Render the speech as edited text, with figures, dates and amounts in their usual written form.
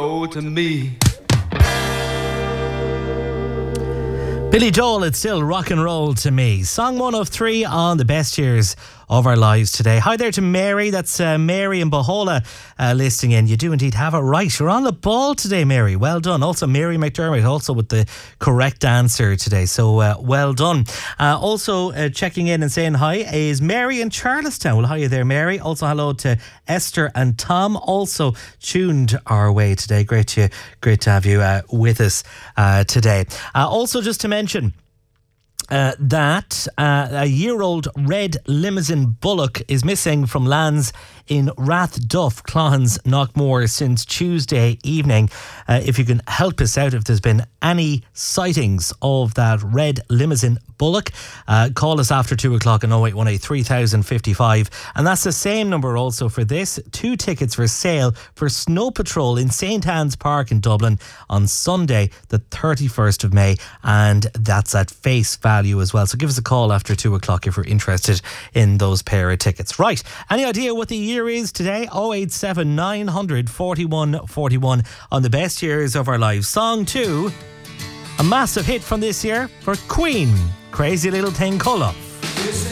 roll to me. Billy Joel, it's still rock and roll to me. Song 1 of 3 on the best years of our lives today. Hi there to Mary. That's Mary in Bohola listening in. You do indeed have it right. You're on the ball today, Mary. Well done. Also, Mary McDermott, also with the correct answer today. So well done. Also checking in and saying hi is Mary in Charlestown. Well, hi there, Mary. Also, hello to Esther and Tom. Also tuned our way today. Great to have you with us today. Also, just to mention that a year-old red limousine Bullock is missing from lands in Rathduff, Clohans, Knockmore since Tuesday evening. If you can help us out, if there's been any sightings of that red limousine Bullock, call us after 2 o'clock on 0818 3055. And that's the same number also for this. 2 tickets for sale for Snow Patrol in St. Anne's Park in Dublin on Sunday, the 31st of May. And that's at face value as well. So give us a call after 2 o'clock if you're interested in those pair of tickets. Right. Any idea what the year is today? 087 900 41 41 on the best years of our lives. Song 2, a massive hit from this year for Queen, Crazy Little Thing Called Love.